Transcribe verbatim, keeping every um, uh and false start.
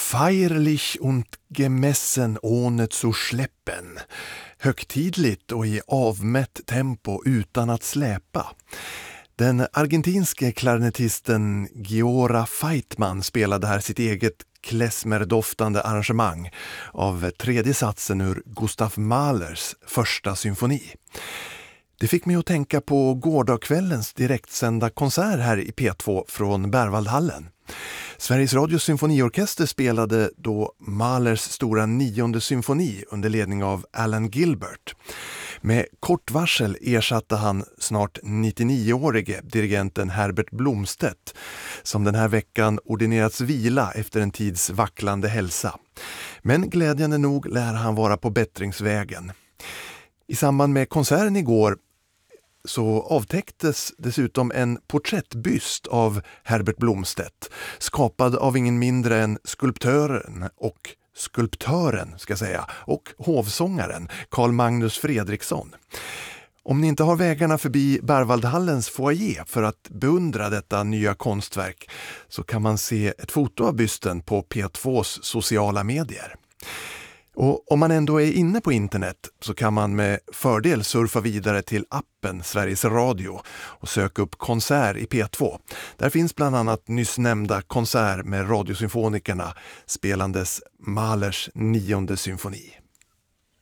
Feierlich und gemessen ohne zu schleppen. Högtidligt och i avmätt tempo utan att släpa. Den argentinske klarinettisten Giora Feitman spelade här sitt eget klezmerdoftande arrangemang av tredje satsen ur Gustav Mahlers första symfoni. Det fick mig att tänka på gårdagskvällens direktsända konsert här i P två från Berwaldhallen. Sveriges Radios symfoniorkester spelade då Mahlers stora nionde symfoni under ledning av Alan Gilbert. Med kort varsel ersatte han snart nittionioårige dirigenten Herbert Blomstedt, som den här veckan ordinerats vila efter en tids vacklande hälsa. Men glädjande nog lär han vara på bättringsvägen. I samband med konserten igår så avtäcktes dessutom en porträttbyst av Herbert Blomstedt, skapad av ingen mindre än skulptören och skulptören ska jag säga, och hovsångaren Carl Magnus Fredriksson. Om ni inte har vägarna förbi Berwaldhallens foyer för att beundra detta nya konstverk så kan man se ett foto av bysten på P tvås sociala medier. Och om man ändå är inne på internet så kan man med fördel surfa vidare till appen Sveriges Radio och söka upp konsert i P två. Där finns bland annat nyss nämnda konsert med radiosymfonikerna spelandes Mahlers nionde symfoni.